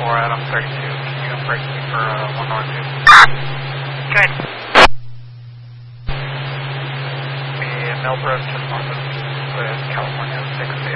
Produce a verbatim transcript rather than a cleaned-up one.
four, Adam thirty-two. Can you break me for uh, one north two? Good. The Millbrook to North with California six eight.